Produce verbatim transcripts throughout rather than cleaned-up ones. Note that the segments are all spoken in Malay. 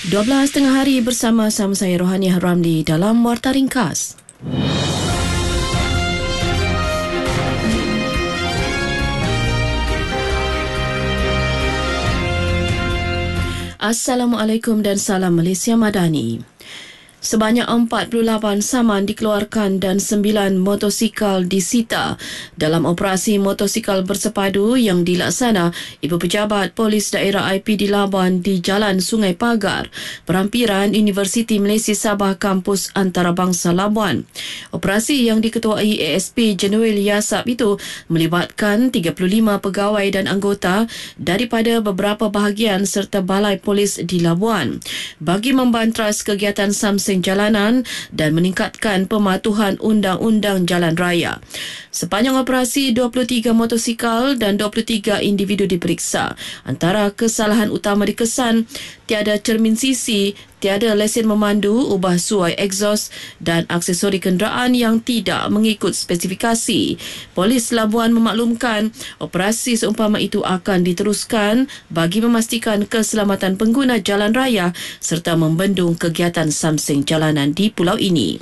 dua belas tengah hari bersama-sama saya Rohaniah Ramli dalam Warta Ringkas. Assalamualaikum dan salam Malaysia Madani. Sebanyak empat puluh lapan saman dikeluarkan dan sembilan motosikal disita dalam operasi motosikal bersepadu yang dilaksana Ibu Pejabat Polis Daerah I P di Labuan di Jalan Sungai Pagar, Perampiran Universiti Malaysia Sabah Kampus Antarabangsa Labuan. Operasi yang diketuai A S P Jenuel Yasab itu melibatkan tiga puluh lima pegawai dan anggota daripada beberapa bahagian serta balai polis di Labuan bagi membantras kegiatan Samseng jalanan dan meningkatkan pematuhan undang-undang jalan raya. Sepanjang operasi, dua puluh tiga motosikal dan dua puluh tiga individu diperiksa. Antara kesalahan utama dikesan, tiada cermin sisi, tiada lesen memandu, ubah suai egsos dan aksesori kenderaan yang tidak mengikut spesifikasi. Polis Labuan memaklumkan operasi seumpama itu akan diteruskan bagi memastikan keselamatan pengguna jalan raya serta membendung kegiatan samseng jalanan di pulau ini.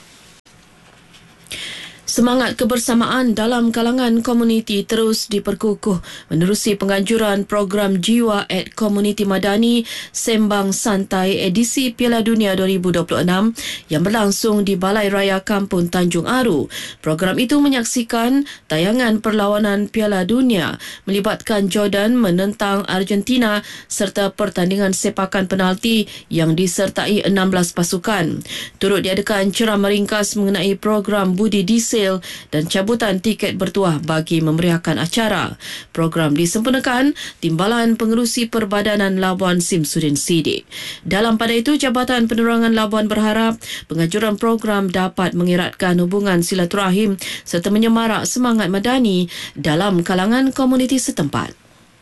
Semangat kebersamaan dalam kalangan komuniti terus diperkukuh menerusi penganjuran program Jiwa at Komuniti Madani Sembang Santai edisi Piala Dunia dua ribu dua puluh enam yang berlangsung di Balai Raya Kampung Tanjung Aru. Program itu menyaksikan tayangan perlawanan Piala Dunia melibatkan Jordan menentang Argentina serta pertandingan sepakan penalti yang disertai enam belas pasukan. Turut diadakan ceramah ringkas mengenai program budi diesel dan cabutan tiket bertuah bagi memeriahkan acara. Program disempurnakan Timbalan Pengerusi Perbadanan Labuan Simsudin Sidik. Dalam pada itu, Jabatan Penerangan Labuan berharap penganjuran program dapat mengeratkan hubungan silaturahim serta menyemarak semangat madani dalam kalangan komuniti setempat.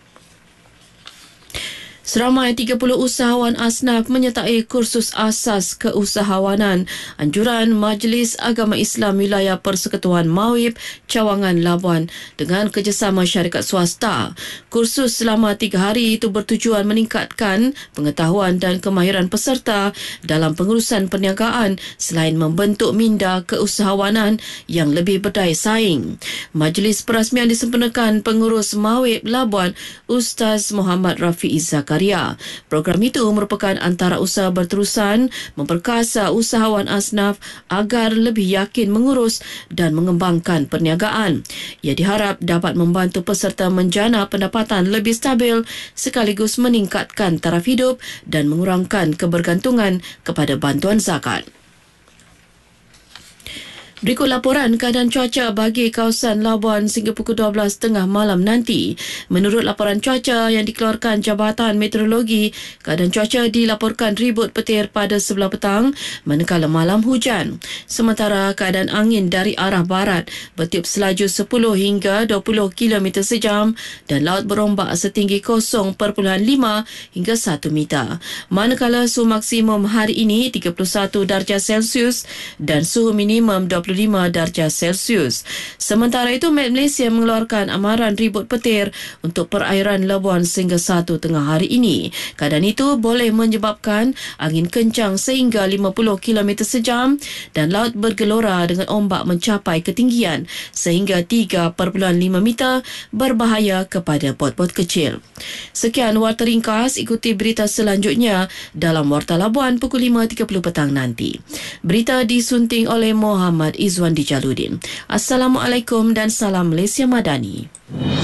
Seramai tiga puluh usahawan asnaf menyertai kursus asas keusahawanan anjuran Majlis Agama Islam Wilayah Persekutuan Mawib Cawangan Labuan dengan kerjasama syarikat swasta. Kursus selama tiga hari itu bertujuan meningkatkan pengetahuan dan kemahiran peserta dalam pengurusan perniagaan selain membentuk minda keusahawanan yang lebih berdaya saing. Majlis perasmian disempurnakan Pengurus Mawib Labuan Ustaz Muhammad Rafi'i Zakaria. Program itu merupakan antara usaha berterusan memperkasa usahawan asnaf agar lebih yakin mengurus dan mengembangkan perniagaan. Ia diharap dapat membantu peserta menjana pendapatan lebih stabil sekaligus meningkatkan taraf hidup dan mengurangkan kebergantungan kepada bantuan zakat. Berikut laporan keadaan cuaca bagi kawasan Labuan sehingga pukul dua belas tiga puluh malam nanti. Menurut laporan cuaca yang dikeluarkan Jabatan Meteorologi, keadaan cuaca dilaporkan ribut petir pada sebelah petang manakala malam hujan. Sementara keadaan angin dari arah barat bertiup selaju sepuluh hingga dua puluh kilometer sejam dan laut berombak setinggi kosong perpuluhan lima hingga satu meter. Manakala suhu maksimum hari ini tiga puluh satu darjah Celsius dan suhu minimum dua puluh lima darjah Celsius. Sementara itu, Met Malaysia mengeluarkan amaran ribut petir untuk perairan Labuan sehingga satu tengah hari ini. Keadaan itu boleh menyebabkan angin kencang sehingga lima puluh kilometer sejam dan laut bergelora dengan ombak mencapai ketinggian sehingga tiga perpuluhan lima meter, berbahaya kepada bot-bot kecil. Sekian Warta Ringkas, ikuti berita selanjutnya dalam Warta Labuan pukul lima tiga puluh petang nanti. Berita disunting oleh Muhammad Izwan Dijaludin. Assalamualaikum dan salam Malaysia Madani.